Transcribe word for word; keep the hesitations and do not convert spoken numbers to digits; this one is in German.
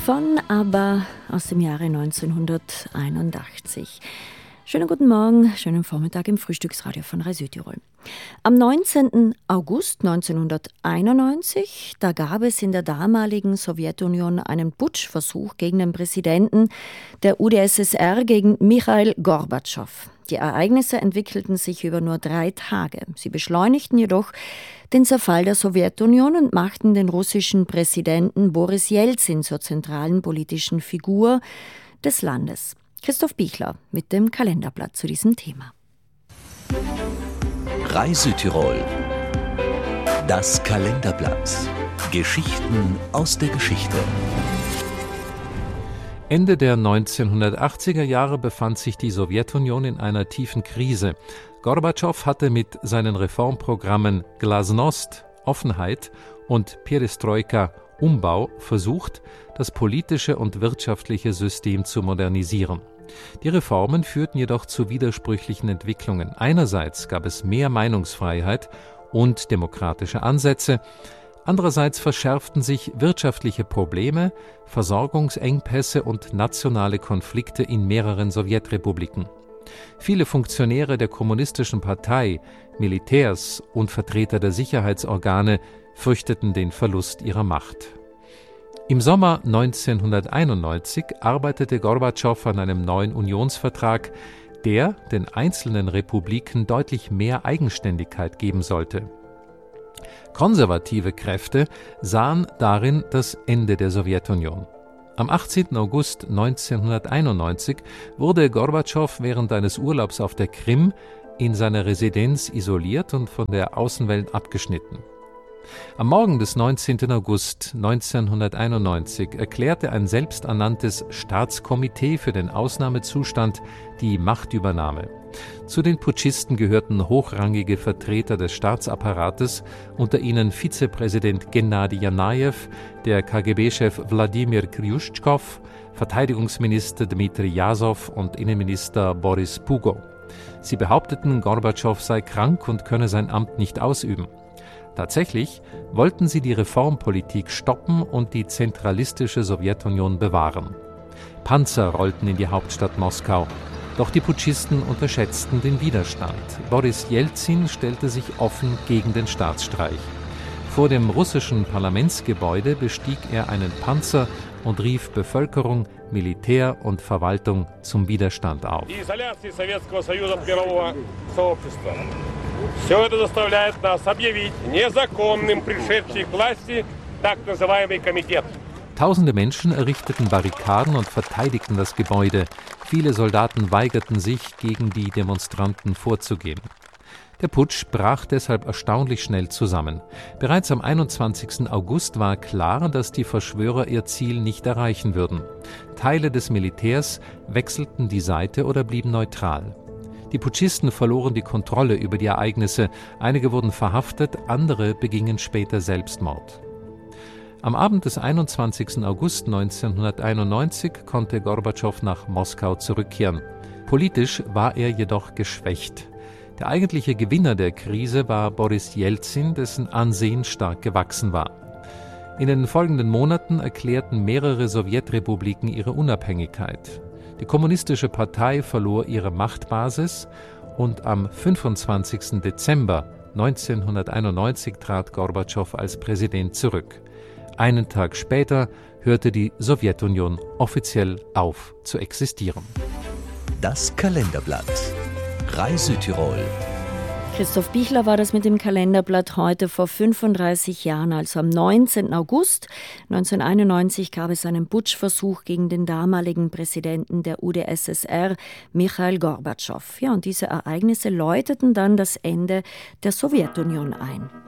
von ABBA aus dem Jahre neunzehnhunderteinundachtzig. Schönen guten Morgen, schönen Vormittag im Frühstücksradio von Rai Südtirol. Am neunzehnten August neunzehnhunderteinundneunzig, da gab es in der damaligen Sowjetunion einen Putschversuch gegen den Präsidenten der U d S S R, gegen Michail Gorbatschow. Die Ereignisse entwickelten sich über nur drei Tage. Sie beschleunigten jedoch den Zerfall der Sowjetunion und machten den russischen Präsidenten Boris Jelzin zur zentralen politischen Figur des Landes. Christoph Bichler mit dem Kalenderblatt zu diesem Thema. Rai Südtirol. Das Kalenderblatt. Geschichten aus der Geschichte. Ende der neunzehnhundertachtziger Jahre befand sich die Sowjetunion in einer tiefen Krise. Gorbatschow hatte mit seinen Reformprogrammen Glasnost, Offenheit, und Perestroika, Umbau, versucht, das politische und wirtschaftliche System zu modernisieren. Die Reformen führten jedoch zu widersprüchlichen Entwicklungen. Einerseits gab es mehr Meinungsfreiheit und demokratische Ansätze, andererseits verschärften sich wirtschaftliche Probleme, Versorgungsengpässe und nationale Konflikte in mehreren Sowjetrepubliken. Viele Funktionäre der Kommunistischen Partei, Militärs und Vertreter der Sicherheitsorgane fürchteten den Verlust ihrer Macht. Im Sommer neunzehnhunderteinundneunzig arbeitete Gorbatschow an einem neuen Unionsvertrag, der den einzelnen Republiken deutlich mehr Eigenständigkeit geben sollte. Konservative Kräfte sahen darin das Ende der Sowjetunion. Am achtzehnten August neunzehnhunderteinundneunzig wurde Gorbatschow während eines Urlaubs auf der Krim in seiner Residenz isoliert und von der Außenwelt abgeschnitten. Am Morgen des neunzehnten August neunzehnhunderteinundneunzig erklärte ein selbsternanntes Staatskomitee für den Ausnahmezustand die Machtübernahme. Zu den Putschisten gehörten hochrangige Vertreter des Staatsapparates, unter ihnen Vizepräsident Gennadi Janajew, der K G B-Chef Wladimir Kriuschkow, Verteidigungsminister Dmitri Jasow und Innenminister Boris Pugo. Sie behaupteten, Gorbatschow sei krank und könne sein Amt nicht ausüben. Tatsächlich wollten sie die Reformpolitik stoppen und die zentralistische Sowjetunion bewahren. Panzer rollten in die Hauptstadt Moskau. Doch die Putschisten unterschätzten den Widerstand. Boris Jelzin stellte sich offen gegen den Staatsstreich. Vor dem russischen Parlamentsgebäude bestieg er einen Panzer und rief Bevölkerung, Militär und Verwaltung zum Widerstand auf. Все это заставляет нас объявить незаконным пришедший к власти так называемый комитет. Tausende Menschen errichteten Barrikaden und verteidigten das Gebäude. Viele Soldaten weigerten sich, gegen die Demonstranten vorzugehen. Der Putsch brach deshalb erstaunlich schnell zusammen. Bereits am einundzwanzigsten August war klar, dass die Verschwörer ihr Ziel nicht erreichen würden. Teile des Militärs wechselten die Seite oder blieben neutral. Die Putschisten verloren die Kontrolle über die Ereignisse. Einige wurden verhaftet, andere begingen später Selbstmord. Am Abend des einundzwanzigsten August neunzehnhunderteinundneunzig konnte Gorbatschow nach Moskau zurückkehren. Politisch war er jedoch geschwächt. Der eigentliche Gewinner der Krise war Boris Jelzin, dessen Ansehen stark gewachsen war. In den folgenden Monaten erklärten mehrere Sowjetrepubliken ihre Unabhängigkeit. Die Kommunistische Partei verlor ihre Machtbasis und am fünfundzwanzigsten Dezember neunzehnhunderteinundneunzig trat Gorbatschow als Präsident zurück. Einen Tag später hörte die Sowjetunion offiziell auf zu existieren. Das Kalenderblatt. Rai Südtirol. Christoph Bichler war das mit dem Kalenderblatt heute vor fünfunddreißig Jahren, also am neunzehnten August neunzehnhunderteinundneunzig gab es einen Putschversuch gegen den damaligen Präsidenten der U d S S R, Michail Gorbatschow. Ja, und diese Ereignisse läuteten dann das Ende der Sowjetunion ein.